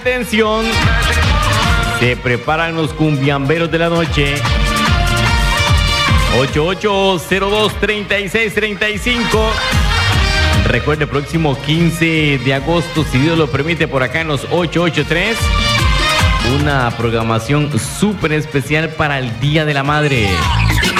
Atención, se preparan los cumbiamberos de la noche. 8802-3635. Recuerde, próximo 15 de agosto, si Dios lo permite, por acá en los 883. Una programación súper especial para el Día de la Madre.